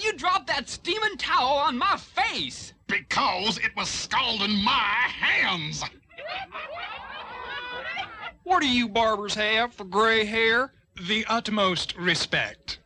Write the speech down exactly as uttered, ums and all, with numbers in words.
you drop that steaming towel on my face? Because it was scalding my hands. What do you barbers have for gray hair? The utmost respect.